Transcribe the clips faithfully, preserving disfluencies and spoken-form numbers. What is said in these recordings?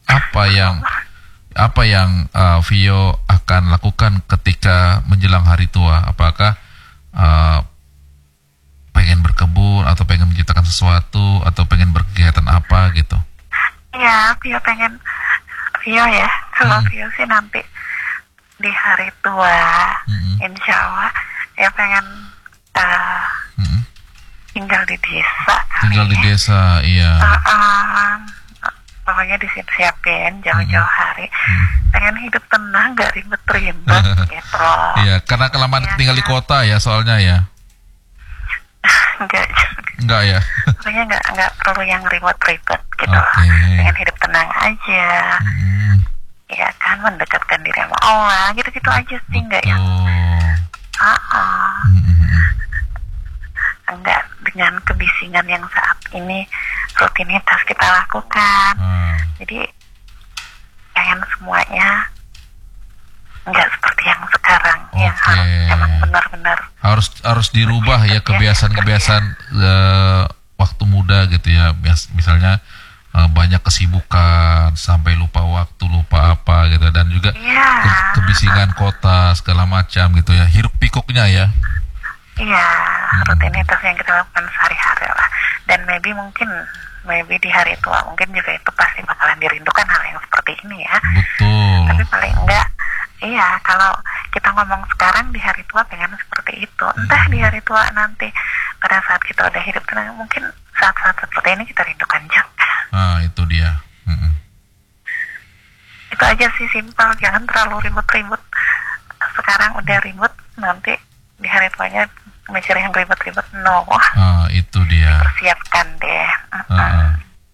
apa yang apa yang uh, Vio akan lakukan ketika menjelang hari tua? Apakah uh, pengen berkebun atau pengen menciptakan sesuatu atau pengen berkegiatan apa gitu? Iya, Vio pengen Vio ya. Kalau Hmm. Vio sih nanti di hari tua, Hmm. insya Allah ya pengen uh, Hmm. tinggal di desa. Tinggal di kali ya. desa, iya. Uh, um, pokoknya disiap-siapin jauh-jauh hari. Pengen hidup tenang, gak ribet-ribet gitu. Iya, karena kelamaan Iya, tinggal di kan? kota ya soalnya ya. Enggak juga. Enggak ya. Pokoknya nggak nggak perlu yang ribet-ribet gitu. Oke. Pengen hidup tenang aja. Hmm. Ya kan, mendekatkan diri sama Allah. Gitu-gitu aja sih, nggak yang Betul. ah ah. Hmm. Enggak dengan kebisingan yang saat ini rutinitas kita lakukan. Ah. Jadi pengen semuanya nggak seperti yang sekarang. Yang Oke. harus emang benar-benar Harus harus dirubah ya kebiasaan-kebiasaan uh, waktu muda gitu ya. Bias- Misalnya uh, banyak kesibukan sampai lupa waktu, lupa apa gitu, dan juga Iya. ke- kebisingan kota segala macam gitu ya. Hiruk pikuknya ya. Iya, rutinitas yang kita lakukan sehari-hari lah. Dan maybe mungkin, maybe di hari tua mungkin juga itu pasti bakalan dirindukan hal yang seperti ini ya. Betul. Tapi paling enggak, iya kalau kita ngomong sekarang di hari tua pengen seperti itu. Entah di hari tua nanti pada saat kita udah hidup tenang, mungkin saat-saat seperti ini kita rindukan juga. Ah, itu dia. Mm-mm. Itu aja sih, simpel, jangan terlalu ribut-ribut. Sekarang udah ribut, nanti di hari tuanya mikir yang ribet-ribet, no. Ah, itu dia. Persiapkan deh. Ah, ah.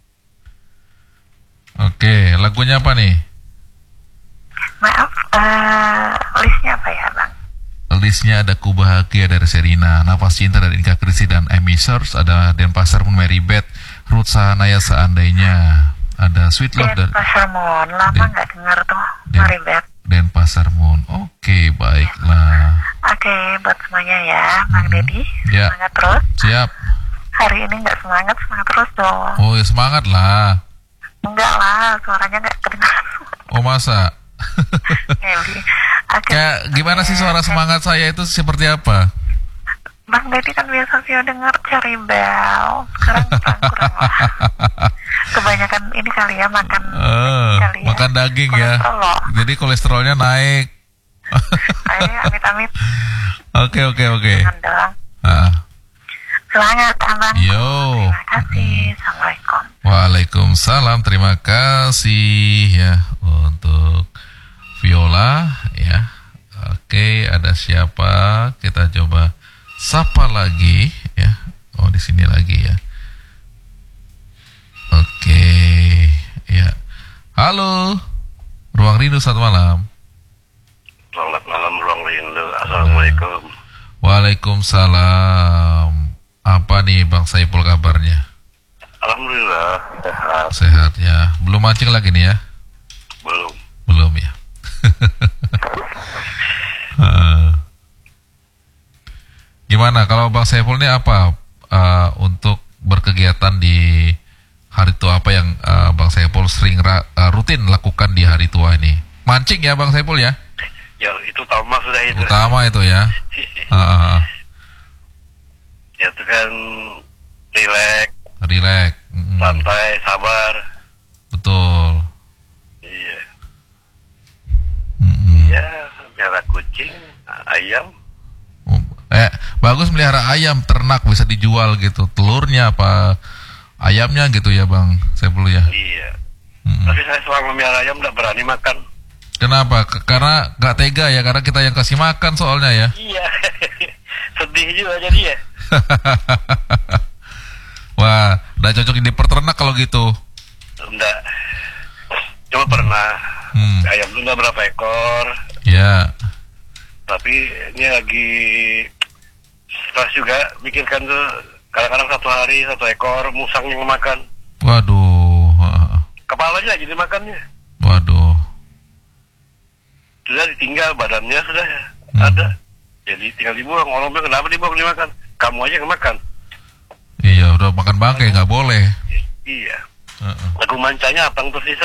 Oke, lagunya apa nih? Maaf, uh, listnya apa ya bang? Listnya ada Ku Bahagia dari Serina, Nafas Cinta dari Nika Krisi dan Amy Search, ada Denpasar Moon Mary Beth, Ruth Sahanaya Seandainya, ada Sweet Love dari Denpasar Moon, lama Den- nggak dengar tuh, Den- Maribeth. Denpasar Moon. Oke, baiklah. Oke, buat semuanya ya, Bang Mhm. Deddy, Ya. semangat terus. Siap. Hari ini nggak semangat, semangat terus dong. Oh ya, semangat lah. Enggak lah, suaranya nggak kedengaran. Oh masa? Maybe. Oke. Kayak gimana sih suara semangat saya itu seperti apa? Bang Deddy kan biasa sih dengar Cherry Bell. Sekarang kurang-kurang lah. Kebanyakan ini kali ya, makan Eh, kali ya. makan daging ya. Kolesterol. Jadi kolesterolnya naik. Ayo, amit-amit. Oke oke oke. Jangan dong. Ah, Semangat, Abang. yo. Terima kasih. Assalamualaikum. Waalaikumsalam. Terima kasih ya untuk Viola ya. Oke, ada siapa? Kita coba sapa lagi ya. Oh, di sini lagi ya. Oke, ya. Halo. Ruang Rindu, selamat malam. Selamat malam Ruang Rindu. Assalamualaikum. Waalaikumsalam. Apa nih Bang Saiful kabarnya? Alhamdulillah sehat. Sehat ya. Belum mancing lagi nih ya? Belum. Belum ya. Eh, Gimana kalau Bang Saiful ini apa eh, untuk berkegiatan di hari tua, apa yang eh, Bang Saiful sering ra- eh, rutin lakukan di hari tua ini? Mancing ya Bang Saiful ya? Ya itu utama sudah itu. Utama itu ya. Ah, ah, ah. Ya itu kan rileks, Relax. Mm-mm. santai, sabar. Betul. Iya. Mm-mm. Ya, biara kucing, ayam. Eh, bagus melihara ayam ternak bisa dijual gitu. Telurnya apa ayamnya gitu ya Bang Saiful ya? Iya. Mm-mm. Tapi saya selama melihara ayam tidak berani makan. Kenapa? K- karena gak tega ya, karena kita yang kasih makan soalnya ya. Iya. Sedih juga jadi ya. Wah, udah cocok di peternak kalau gitu. Enggak. Cuma pernah Hmm. ayam itu enggak berapa ekor. Ya. Tapi ini lagi stres juga, mikirkan tuh kadang-kadang satu hari satu ekor musang yang makan, Waduh. ah, kepalanya lagi dimakannya, Waduh. sudah ditinggal badannya sudah Hmm. ada, jadi tinggal dibuang. Orang bilang kenapa dibuang dimakan, kamu aja yang makan. Iya, udah makan bangkai nggak boleh. Iya, Heeh. lagu mancanya apa yang tersisa.